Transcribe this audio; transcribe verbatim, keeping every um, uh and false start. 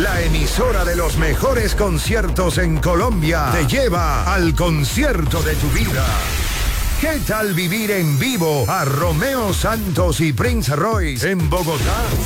la emisora de los mejores conciertos en Colombia, te lleva al concierto de tu vida. ¿Qué tal vivir en vivo a Romeo Santos y Prince Royce en Bogotá?